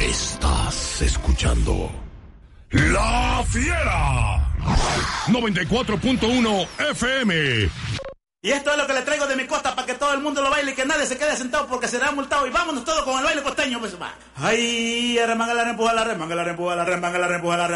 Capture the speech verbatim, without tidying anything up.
Estás escuchando La Fiera noventa y cuatro punto uno F M. Y esto es lo que le traigo de mi costa para que todo el mundo lo baile y que nadie se quede sentado porque será multado. Y vámonos todos con el baile costeño, pues va. Ay, remanga la rempuja la remanga la rempuja la remanga la rempuja la